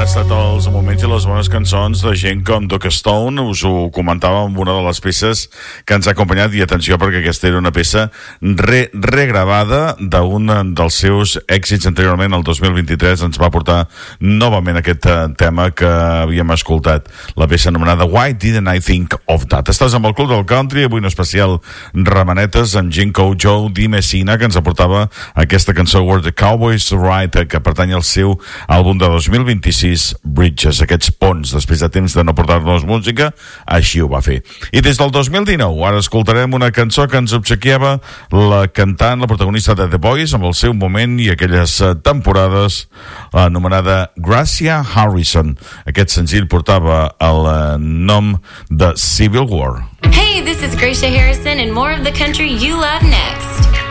estat els moments i les bones cançons de gent com Doc Stone. Us ho comentava amb una de les peces que ens ha acompanyat, i atenció perquè aquesta era una peça regravada d'un dels seus èxits anteriorment. El 2023 ens va portar novament aquest tema que havíem escoltat, la peça anomenada Why Didn't I Think of That. Estàs amb el Club del Country, avui un especial Ramanetes amb Jinko Joe Di Messina, que ens aportava aquesta cançó Where the Cowboys Ride, que pertany al seu àlbum de 2026, Bridges, aquests ponts. Després de temps de no portar-nos música, així ho va fer. I des del 2019, ara escoltarem una cançó que ens obsequiava la cantant, la protagonista de The Boys, amb el seu moment i aquelles temporades, anomenada Gracia Harrison. Aquest senzill portava el nom de Civil War. Hey, this is Gracia Harrison and more of the country you love next.